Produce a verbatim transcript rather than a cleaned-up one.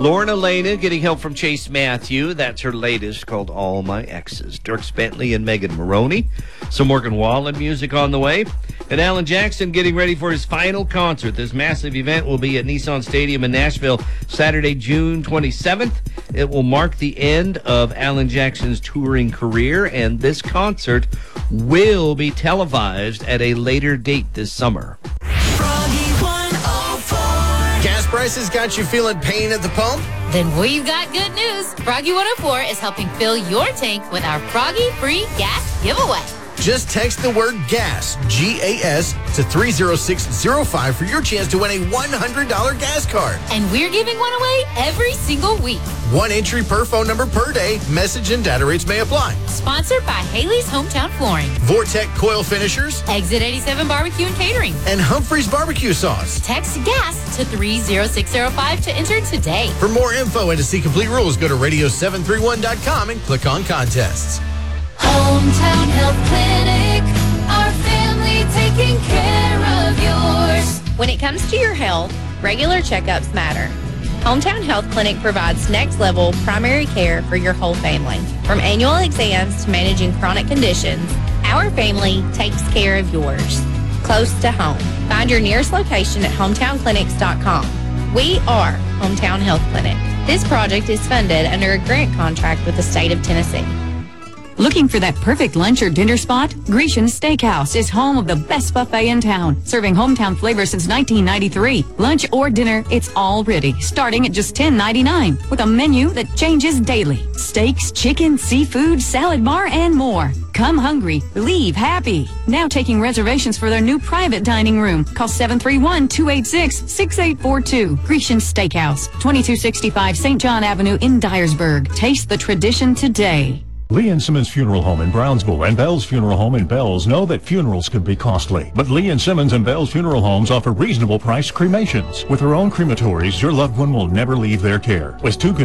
Lauren Elena getting help from Chase Matthew. That's her latest, called All My Exes. Dierks Bentley and Megan Maroney. Some Morgan Wallen music on the way. And Alan Jackson getting ready for his final concert. This massive event will be at Nissan Stadium in Nashville Saturday, June twenty-seventh. It will mark the end of Alan Jackson's touring career, and this concert will be televised at a later date this summer. Gas prices got you feeling pain at the pump? Then we've got good news. Froggy one oh four is helping fill your tank with our Froggy Free Gas Giveaway. Just text the word GAS, G A S, to three zero six zero five for your chance to win a one hundred dollars gas card. And we're giving one away every single week. One entry per phone number per day. Message and data rates may apply. Sponsored by Haley's Hometown Flooring, Vortec Coil Finishers, Exit eighty-seven Barbecue and Catering, and Humphrey's Barbecue Sauce. Text GAS to three zero six zero five to enter today. For more info and to see complete rules, go to radio seven three one dot com and click on contests. Hometown Health Clinic, our family taking care of yours. When it comes to your health, regular checkups matter. Hometown Health Clinic provides next-level primary care for your whole family. From annual exams to managing chronic conditions, our family takes care of yours, close to home. Find your nearest location at hometown clinics dot com. We are Hometown Health Clinic. This project is funded under a grant contract with the state of Tennessee. Looking for that perfect lunch or dinner spot? Grecian's Steakhouse is home of the best buffet in town, serving hometown flavor since nineteen ninety-three. Lunch or dinner, it's all ready, starting at just ten ninety-nine, with a menu that changes daily. Steaks, chicken, seafood, salad bar, and more. Come hungry, leave happy. Now taking reservations for their new private dining room. Call seven three one, two eight six, six eight four two. Grecian's Steakhouse, twenty-two sixty-five Saint John Avenue in Dyersburg. Taste the tradition today. Lee and Simmons Funeral Home in Brownsville and Bell's Funeral Home in Bells know that funerals can be costly. But Lee and Simmons and Bell's Funeral Homes offer reasonable price cremations. With their own crematories, your loved one will never leave their care. With two